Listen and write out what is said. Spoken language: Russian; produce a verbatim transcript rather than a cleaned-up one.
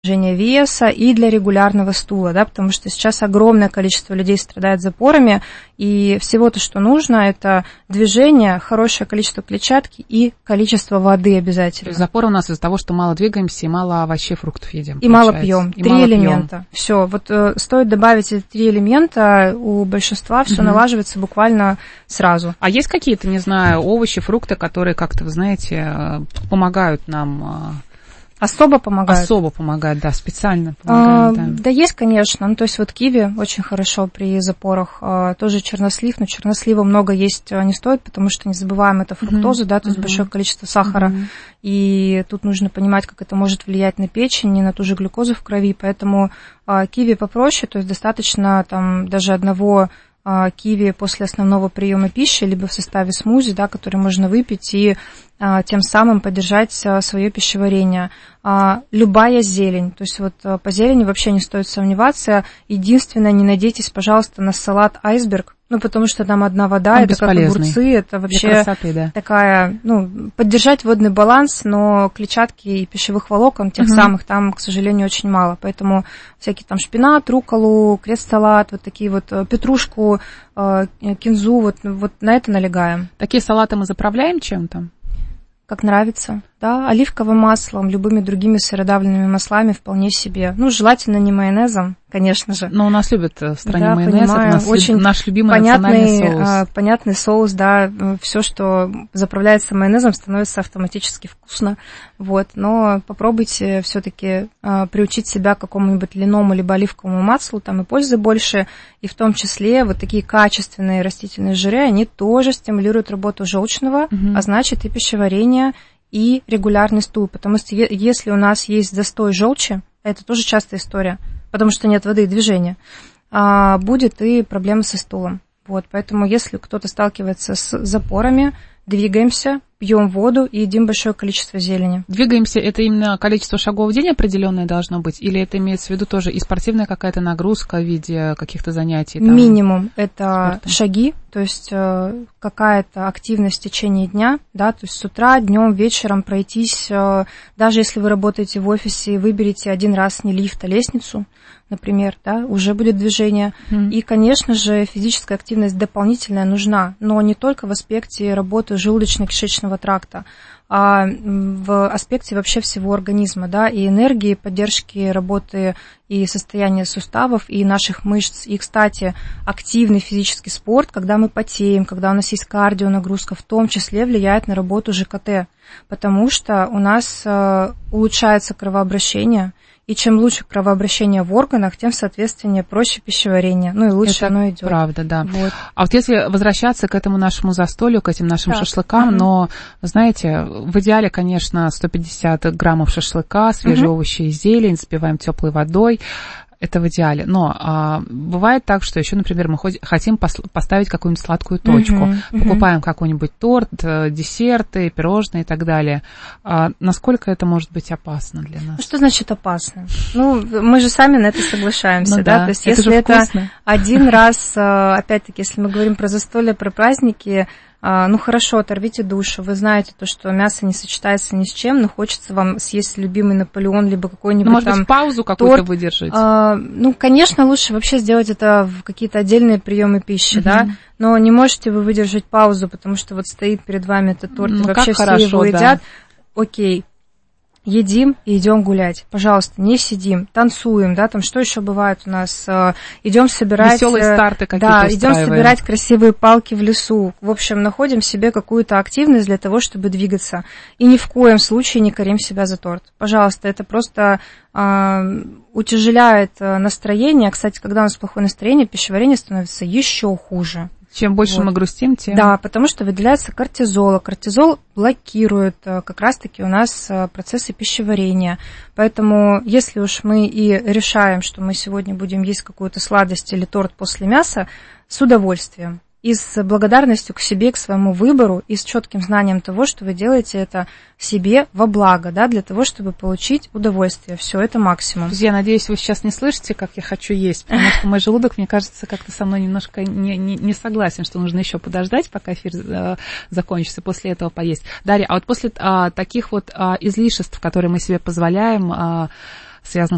снижения веса и для регулярного стула, да, потому что сейчас огромное количество людей страдает запорами, и всего-то, что нужно, это движение, хорошее количество клетчатки и количество воды обязательно. То есть запор у нас из-за того, что мало двигаемся и мало овощей, фруктов едим. И получается. Мало пьем. И три мало элемента. Пьем. Все, вот э, стоит добавить эти три элемента, у большинства все угу. налаживается буквально сразу. А есть какие-то, не знаю, овощи, фрукты, которые как-то, вы знаете, помогают нам... Особо помогают? Особо помогают, да, специально помогают. А, да. да, есть, конечно. Ну, то есть вот киви очень хорошо при запорах. А, тоже чернослив, но чернослива много есть не стоит, потому что, не забываем, это фруктоза, mm-hmm. да, то есть mm-hmm. большое количество сахара. Mm-hmm. И тут нужно понимать, как это может влиять на печень и на ту же глюкозу в крови. Поэтому а, киви попроще, то есть достаточно там даже одного... киви после основного приема пищи, либо в составе смузи, да, который можно выпить и а, тем самым поддержать а, свое пищеварение. А, любая зелень, то есть вот а, по зелени вообще не стоит сомневаться. Единственное, не надейтесь, пожалуйста, на салат айсберг, ну, потому что там одна вода, он это как огурцы, это вообще красоты, да. такая, ну, поддержать водный баланс, но клетчатки и пищевых волокон, тех угу. самых, там, к сожалению, очень мало. Поэтому всякие там шпинат, рукколу, крест-салат, вот такие вот, петрушку, кинзу, вот, вот на это налегаем. Такие салаты мы заправляем чем-то? Как нравится, да, оливковым маслом, любыми другими сыродавленными маслами вполне себе. Ну, желательно не майонезом, конечно же. Но у нас любят в стране да, майонез, понимаю, это у нас очень наш любимый понятный, национальный соус. Понятный соус, да, все, что заправляется майонезом, становится автоматически вкусно, вот. Но попробуйте все-таки приучить себя к какому-нибудь льному либо оливковому маслу, там и пользы больше, и в том числе вот такие качественные растительные жиры, они тоже стимулируют работу желчного, угу. а значит и пищеварение, и регулярный стул, потому что если у нас есть застой желчи, это тоже частая история, потому что нет воды и движения, а будет и проблемы со стулом. Вот, поэтому если кто-то сталкивается с запорами, двигаемся, пьем воду и едим большое количество зелени. Двигаемся, это именно количество шагов в день определенное должно быть? Или это имеется в виду тоже и спортивная какая-то нагрузка в виде каких-то занятий? Там, минимум это спортом? Шаги, то есть э, какая-то активность в течение дня, да, то есть с утра, днем, вечером пройтись, э, даже если вы работаете в офисе, выберите один раз не лифт, а лестницу, например, да, уже будет движение. Mm. И, конечно же, физическая активность дополнительная нужна, но не только в аспекте работы желудочно-кишечного тракта, а в аспекте вообще всего организма, да, и энергии, поддержки работы и состояния суставов, и наших мышц. И, кстати, активный физический спорт, когда мы потеем, когда у нас есть кардионагрузка, в том числе влияет на работу ЖКТ, потому что у нас улучшается кровообращение, и чем лучше кровообращение в органах, тем, соответственно, проще пищеварение. Ну и лучше это оно идет. Правда, да. Вот. А вот если возвращаться к этому нашему застолью, к этим нашим так. шашлыкам, uh-huh. но, знаете, в идеале, конечно, сто пятьдесят граммов шашлыка, свежие uh-huh. овощи и зелень, запиваем теплой водой. Это в идеале. Но а, бывает так, что еще, например, мы хоть, хотим пос- поставить какую-нибудь сладкую точку. Uh-huh, uh-huh. Покупаем какой-нибудь торт, десерты, пирожные и так далее. А, насколько это может быть опасно для нас? Ну, что значит опасно? Ну, мы же сами на это соглашаемся, ну, да? да? То есть, это если это один раз, опять-таки, если мы говорим про застолье, про праздники, ну, хорошо, оторвите душу. Вы знаете то, что мясо не сочетается ни с чем, но хочется вам съесть любимый Наполеон, либо какой-нибудь ну, может там быть, паузу какую-то торт. выдержать? А, ну, конечно, лучше вообще сделать это в какие-то отдельные приемы пищи, uh-huh. да, но не можете вы выдержать паузу, потому что вот стоит перед вами этот торт, ну, и вообще все хорошо, его да. едят. Окей. Едим и идем гулять. Пожалуйста, не сидим, танцуем, да, там что еще бывает у нас? Идем собирать... Веселые старты какие-то Да, устраиваем. идем собирать красивые палки в лесу. В общем, находим себе какую-то активность для того, чтобы двигаться. И ни в коем случае не корим себя за торт. Пожалуйста, это просто э, утяжеляет настроение. Кстати, когда у нас плохое настроение, пищеварение становится еще хуже. Чем больше вот. мы грустим, тем... Да, потому что выделяется кортизол. А кортизол блокирует как раз-таки у нас процессы пищеварения. Поэтому, если уж мы и решаем, что мы сегодня будем есть какую-то сладость или торт после мяса, с удовольствием. И с благодарностью к себе, к своему выбору, и с четким знанием того, что вы делаете это себе во благо, да, для того, чтобы получить удовольствие. Все, это максимум. Друзья, надеюсь, вы сейчас не слышите, как я хочу есть, потому что мой желудок, мне кажется, как-то со мной немножко не, не, не согласен, что нужно еще подождать, пока эфир э, закончится, после этого поесть. Дарья, а вот после а, таких вот а, излишеств, которые мы себе позволяем, а, связанных